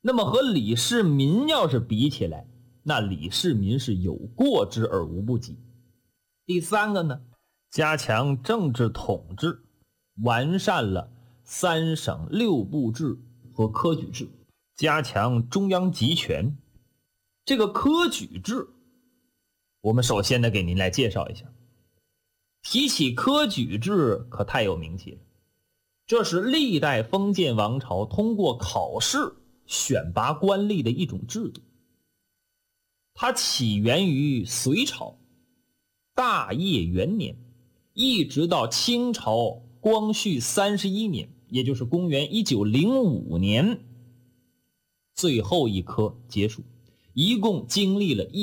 那么和李世民要是比起来，那李世民是有过之而无不及。第三个呢，加强政治统治，完善了3省6部制和科举制，加强中央集权。这个科举制，我们首先呢给您来介绍一下。提起科举制可太有名气了，这是历代封建王朝通过考试选拔官吏的一种制度。它起源于隋朝大业元年，一直到清朝光绪31年，也就是公元1905年，最后一科结束，一共经历了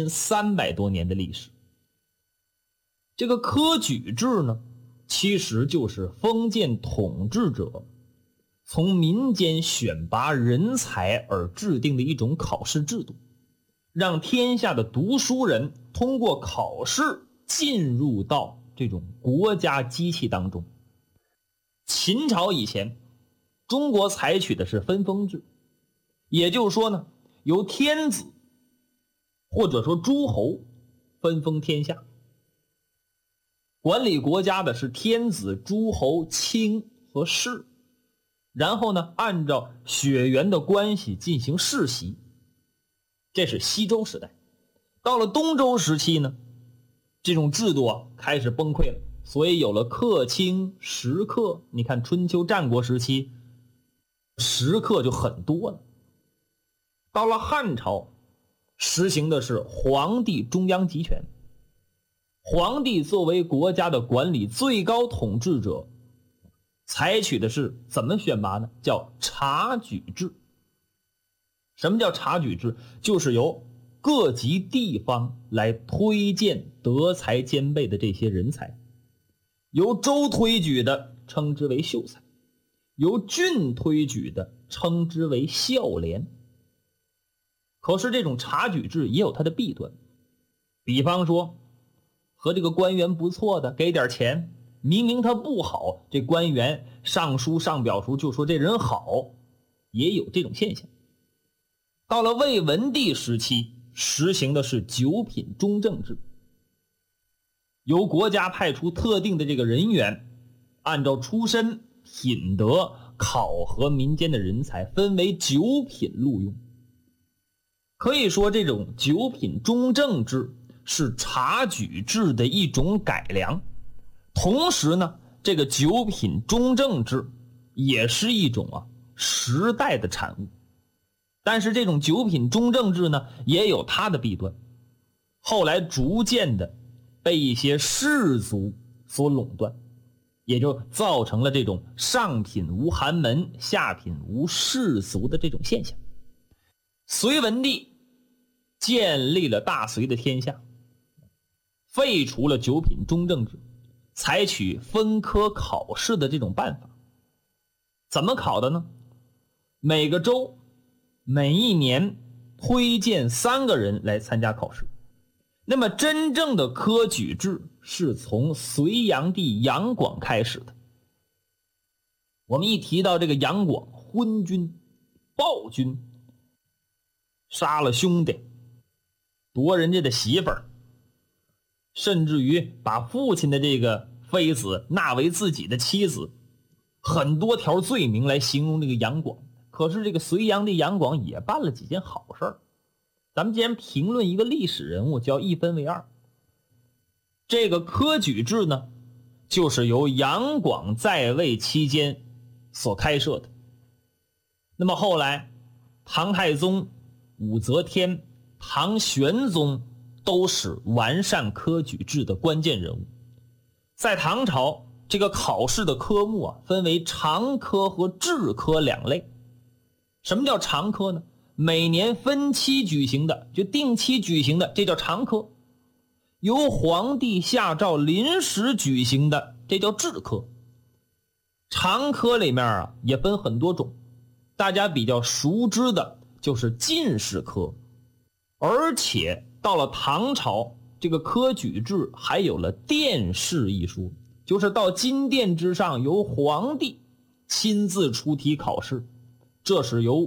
1300多年的历史。这个科举制呢，其实就是封建统治者从民间选拔人才而制定的一种考试制度，让天下的读书人通过考试进入到这种国家机器当中。秦朝以前，中国采取的是分封制，也就是说呢，由天子或者说诸侯分封天下，管理国家的是天子、诸侯、卿和士，然后呢，按照血缘的关系进行世袭。这是西周时代。到了东周时期呢，这种制度开始崩溃了，所以有了客卿、食客。你看春秋战国时期，食客就很多了。到了汉朝，实行的是皇帝中央集权。皇帝作为国家的管理最高统治者，采取的是怎么选拔呢？叫察举制。什么叫察举制？就是由各级地方来推荐德才兼备的这些人才，由州推举的称之为秀才，由郡推举的称之为孝廉。可是这种察举制也有它的弊端，比方说和这个官员不错的给点钱，明明他不好，这官员上书上表书就说这人好，也有这种现象。到了魏文帝时期，实行的是九品中正制，由国家派出特定的这个人员，按照出身、品德考核民间的人才，分为9品录用。可以说这种9品中正制是察举制的一种改良，同时呢，这个9品中正制也是一种时代的产物。但是这种9品中正制呢，也有它的弊端，后来逐渐的被一些士族所垄断，也就造成了这种上品无寒门，下品无士族的这种现象。隋文帝建立了大隋的天下，废除了9品中正制，采取分科考试的这种办法。怎么考的呢？每个州每一年推荐3个人来参加考试。那么真正的科举制是从隋炀帝杨广开始的。我们一提到这个杨广，昏君、暴君，杀了兄弟，夺人家的媳妇儿，甚至于把父亲的这个妃子纳为自己的妻子，很多条罪名来形容这个杨广。可是这个隋炀帝杨广也办了几件好事儿。咱们既然评论一个历史人物，就要一分为二。这个科举制呢，就是由杨广在位期间所开设的。那么后来唐太宗、武则天、唐玄宗都是完善科举制的关键人物。在唐朝，这个考试的科目分为常科和制科2类。什么叫常科呢？每年分期举行的，就定期举行的，这叫常科。由皇帝下诏临时举行的，这叫制科。常科里面也分很多种，大家比较熟知的就是进士科。而且到了唐朝，这个科举制还有了殿试一说，就是到金殿之上由皇帝亲自出题考试，这是由